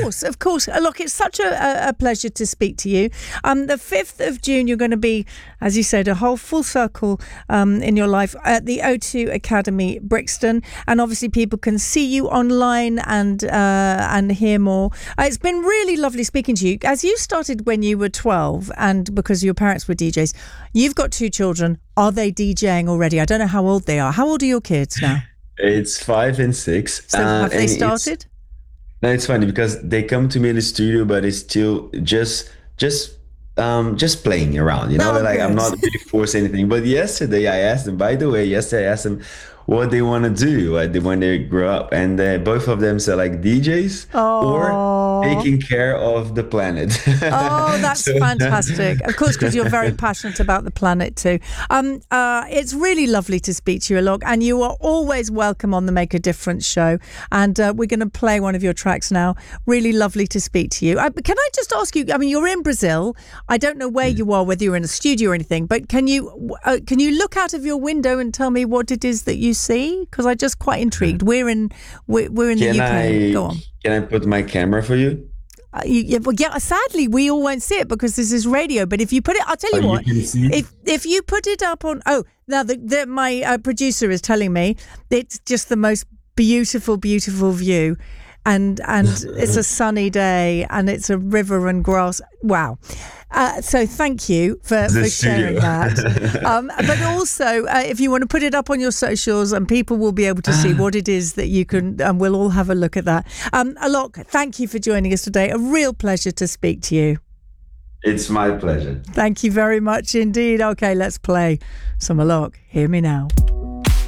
of course. Look, it's such a pleasure to speak to you. The 5th of June, you're going to be, as you said, a whole full circle in your life at the O2 Academy, Brixton, and obviously people can see you online and hear more. It's been really lovely speaking to you. As you started when you were 12, and because your parents were DJs, you've got 2 children. Are they DJing already? I don't know how old they are. How old are your kids now? It's 5 and 6. So have they started? No, it's funny because they come to me in the studio, but it's still just playing around, like I'm not really forcing anything. But yesterday I asked them, what they want to do when they grow up, and both of them said like DJs or taking care of the planet. Oh, that's fantastic. Of course, because you're very passionate about the planet too. It's really lovely to speak to you, Alok, and you are always welcome on the Make a Difference show, and we're going to play one of your tracks now. Really lovely to speak to you. Can I just ask you, I mean, you're in Brazil. I don't know where you are, whether you're in a studio or anything, but can you look out of your window and tell me what it is that you see? Because I'm just quite intrigued. We're in the UK. Go on. Can I put my camera for you? Sadly, we all won't see it because this is radio. But if you put it, I'll tell you what. If you put it up on, now my producer is telling me it's just the most beautiful view. And it's a sunny day, and it's a river and grass. Wow! So thank you for sharing that. But also, if you want to put it up on your socials, and people will be able to see what it is that you can, and we'll all have a look at that. Alok, thank you for joining us today. A real pleasure to speak to you. It's my pleasure. Thank you very much indeed. Okay, let's play some Alok. Hear me now.